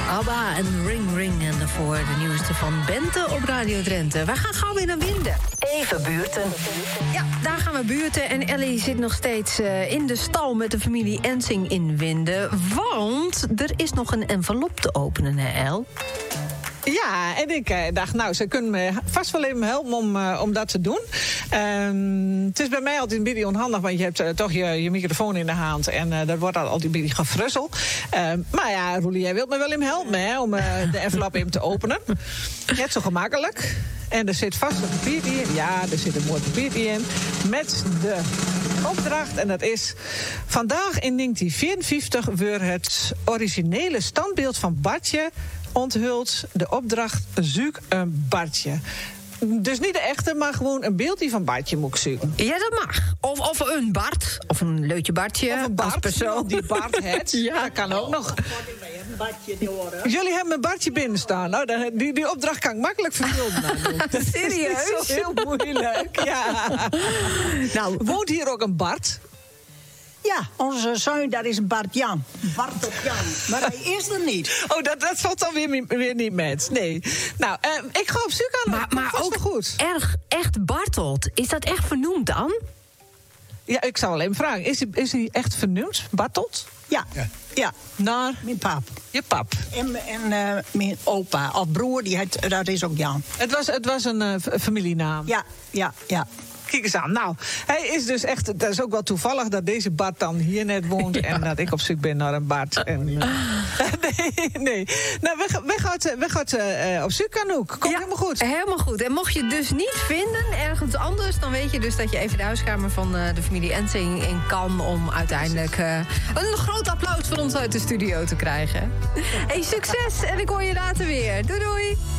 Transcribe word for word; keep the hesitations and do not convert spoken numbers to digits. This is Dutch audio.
ABBA en Ring Ring. En daarvoor de nieuwste van Bente op Radio Drenthe. We gaan gauw weer naar Winden. Even buurten. Ja, daar gaan we buurten. En Ellie zit nog steeds uh, in de stal met de familie Ensing in Winden. Want er is nog een envelop te openen, hè, El? Ja, en ik uh, dacht, nou, ze kunnen me vast wel even helpen om, uh, om dat te doen. Um, het is bij mij altijd een beetje onhandig, want je hebt uh, toch je, je microfoon in de hand. En uh, dat wordt altijd een beetje gefrussel. Uh, maar ja, Roelie, jij wilt me wel even helpen, hè, om uh, de envelop even te openen. Net zo gemakkelijk. En er zit vast een papiertje in. Ja, er zit een mooi papiertje in. Met de opdracht. En dat is: vandaag in negentien vierenvijftig werd het originele standbeeld van Bartje onthult. De opdracht: zoek een Bartje. Dus niet de echte, maar gewoon een beeldje van Bartje moet ik zoeken. Ja, dat mag. Of, of een Bart. Of een leutje Bartje. Of een Bart, als persoon. die Bart het. Ja, dat kan ook nog. Jullie hebben een Bartje binnen staan. Nou, die, die opdracht kan ik makkelijk vervullen. Serieus? Dat is heel moeilijk. Ja. Nou, woont hier ook een Bart? Ja, onze zoon, dat is Bart Jan. Bart op Jan. Maar hij is er niet. Oh, dat, dat valt dan weer, weer niet met. Nee. Nou, uh, ik ga op zoek aan. Maar, maar ook goed. Erg, echt Bartelt. Is dat echt vernoemd dan? Ja, ik zou wel even vragen. Is hij, is hij echt vernoemd, Bartelt? Ja. Ja. Ja. Naar? Mijn pap. Je pap. En, en uh, mijn opa, of broer, die had, dat is ook Jan. Het was, het was een uh, familienaam. Ja, ja, ja. Kijk eens aan. Nou, hij is dus echt. Dat is ook wel toevallig dat deze Bart dan hier net woont. Ja. En dat ik op zoek ben naar een Bart. En, uh, nee, nee. Nou, we, we gaan, we gaan uh, op zoek, Anouk. Komt ja, helemaal goed. Helemaal goed. En mocht je het dus niet vinden ergens anders, dan weet je dus dat je even de huiskamer van uh, de familie Ensing in kan. Om uiteindelijk uh, een groot applaus van ons uit de studio te krijgen. Hey, succes! En ik hoor je later weer. Doei doei!